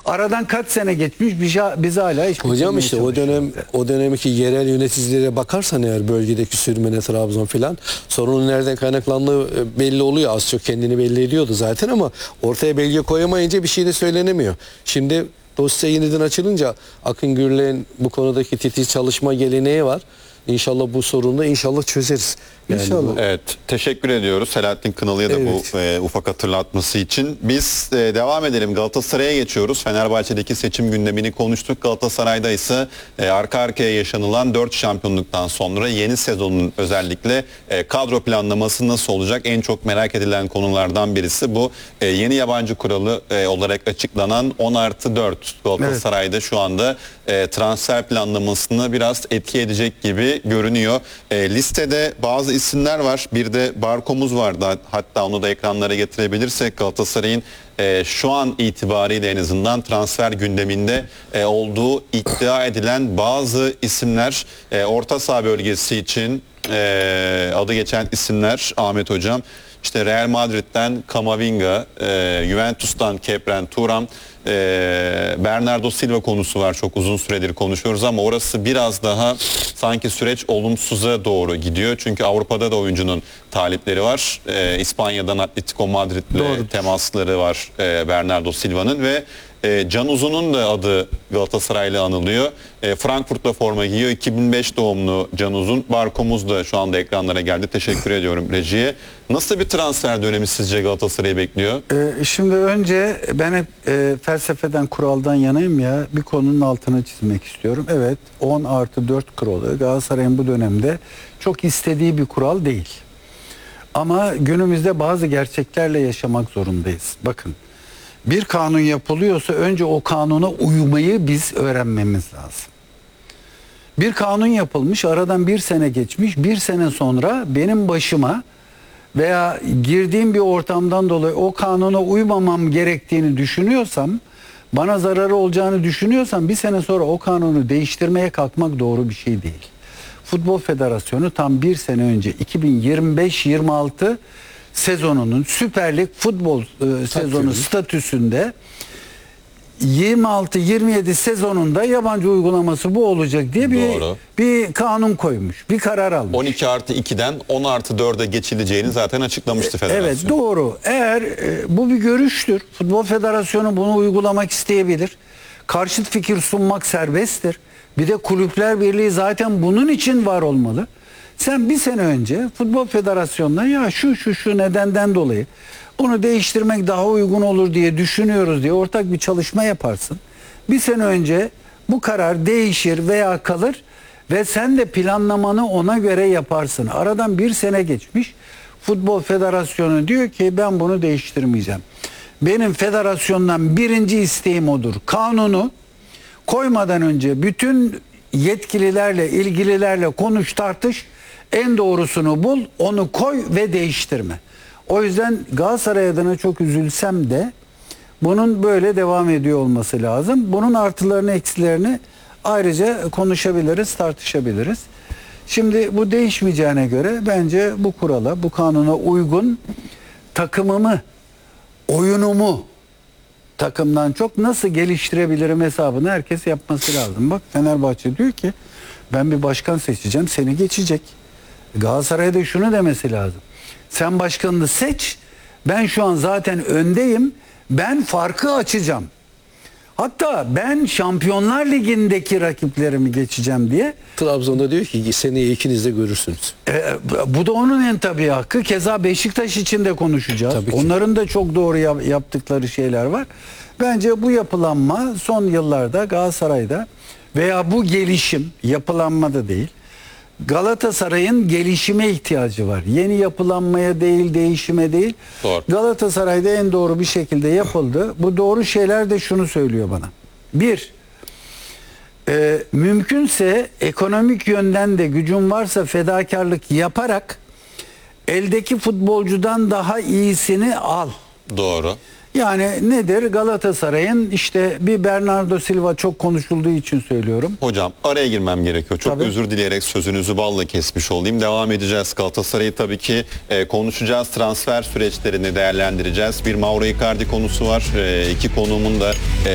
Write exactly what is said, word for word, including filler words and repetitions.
Aradan kaç sene geçmiş biz, biz hala hiç Hocam işte o dönem o dönemki yerel yöneticilere bakarsan eğer bölgedeki Sürmene, Trabzon filan sorunun nereden kaynaklandığı belli oluyor. Az çok kendini belli ediyordu zaten ama ortaya belge koyamayınca bir şey de söylenemiyor. Şimdi dosya yeniden açılınca Akın Gürel'in bu konudaki titiz çalışma geleneği var. İnşallah bu sorunu da inşallah çözeriz. Yani İnşallah. bu... Evet, teşekkür ediyoruz Selahattin Kınalı'ya da Evet. bu e, ufak hatırlatması için. Biz e, devam edelim. Galatasaray'a geçiyoruz. Fenerbahçe'deki seçim gündemini konuştuk. Galatasaray'da ise e, arka arkaya yaşanılan dört şampiyonluktan sonra yeni sezonun özellikle e, kadro planlaması nasıl olacak? En çok merak edilen konulardan birisi bu. E, yeni yabancı kuralı e, olarak açıklanan on artı dört Galatasaray'da evet. Şu anda e, transfer planlamasını biraz etki edecek gibi görünüyor. E, listede bazı isimler var. Bir de Barkomuz vardı. Hatta onu da ekranlara getirebilirsek Galatasaray'ın e, şu an itibariyle en azından transfer gündeminde e, olduğu iddia edilen bazı isimler e, orta saha bölgesi için e, adı geçen isimler Ahmet Hocam. İşte Real Madrid'den Camavinga, e, Juventus'tan Kepren Thuram, e, Bernardo Silva konusu var. Çok uzun süredir konuşuyoruz ama orası biraz daha sanki süreç olumsuza doğru gidiyor. Çünkü Avrupa'da da oyuncunun talipleri var. E, İspanya'dan Atletico Madrid'le temasları var e, Bernardo Silva'nın ve E, Can Uzun'un da adı Galatasaray'la anılıyor. E, Frankfurt'ta forma giyiyor. iki bin beş doğumlu Can Uzun. Barkomuz da şu anda ekranlara geldi. Teşekkür ediyorum rejiye. Nasıl bir transfer dönemi sizce Galatasaray'ı bekliyor? Ee, şimdi önce ben hep e, felsefeden, kuraldan yanayım ya. Bir konunun altına çizmek istiyorum. Evet, on artı dört kuralı Galatasaray'ın bu dönemde çok istediği bir kural değil. Ama günümüzde bazı gerçeklerle yaşamak zorundayız. Bakın. Bir kanun yapılıyorsa önce o kanuna uymayı biz öğrenmemiz lazım. Bir kanun yapılmış, aradan bir sene geçmiş, bir sene sonra benim başıma veya girdiğim bir ortamdan dolayı o kanuna uymamam gerektiğini düşünüyorsam, bana zararı olacağını düşünüyorsam bir sene sonra o kanunu değiştirmeye kalkmak doğru bir şey değil. Futbol Federasyonu tam bir sene önce iki bin yirmi beş yirmi altı sezonunun Süper Lig futbol e, sezonu statüsünde yirmi altı yirmi yedi sezonunda yabancı uygulaması bu olacak diye bir Doğru. bir kanun koymuş. Bir karar almış. on iki artı ikiden on artı dörde geçileceğini zaten açıklamıştı federasyon. Evet, doğru. Eğer e, bu bir görüştür. Futbol Federasyonu bunu uygulamak isteyebilir. Karşıt fikir sunmak serbesttir. Bir de Kulüpler Birliği zaten bunun için var olmalı. Sen bir sene önce Futbol Federasyonu'na ya şu şu şu nedenden dolayı bunu değiştirmek daha uygun olur diye düşünüyoruz diye ortak bir çalışma yaparsın. Bir sene önce bu karar değişir veya kalır ve sen de planlamanı ona göre yaparsın. Aradan bir sene geçmiş. Futbol Federasyonu diyor ki ben bunu değiştirmeyeceğim. Benim federasyondan birinci isteğim odur. Kanunu koymadan önce bütün yetkililerle, ilgililerle konuş, tartış. En doğrusunu bul, onu koy ve değiştirme. O yüzden Galatasaray adına çok üzülsem de bunun böyle devam ediyor olması lazım. Bunun artılarını, eksilerini ayrıca konuşabiliriz, tartışabiliriz. Şimdi bu değişmeyeceğine göre bence bu kurala, bu kanuna uygun takımımı, oyunumu takımdan çok nasıl geliştirebilirim hesabını herkes yapması lazım. Bak Fenerbahçe diyor ki ben bir başkan seçeceğim, seni geçecek. Galatasaray'da şunu demesi lazım. Sen başkanını seç, ben şu an zaten öndeyim, ben farkı açacağım. Hatta ben Şampiyonlar Ligi'ndeki rakiplerimi geçeceğim diye. Trabzon'da diyor ki seneye ikiniz de görürsünüz. E, bu da onun en tabii hakkı. Keza Beşiktaş için de konuşacağız. Tabii ki. Onların da çok doğru yap yaptıkları şeyler var. Bence bu yapılanma son yıllarda Galatasaray'da veya bu gelişim yapılanma da değil. Galatasaray'ın gelişime ihtiyacı var. Yeni yapılanmaya değil, değişime değil. Doğru. Galatasaray'da en doğru bir şekilde yapıldı. Bu doğru şeyler de şunu söylüyor bana. Bir, e, mümkünse ekonomik yönden de gücün varsa fedakarlık yaparak eldeki futbolcudan daha iyisini al. Doğru. Yani nedir? Galatasaray'ın işte bir Bernardo Silva çok konuşulduğu için söylüyorum. Hocam araya girmem gerekiyor. Çok Tabii. özür dileyerek sözünüzü balla kesmiş olayım. Devam edeceğiz. Galatasaray'ı tabii ki e, konuşacağız. Transfer süreçlerini değerlendireceğiz. Bir Mauro Icardi konusu var. E, iki konuğumun da e,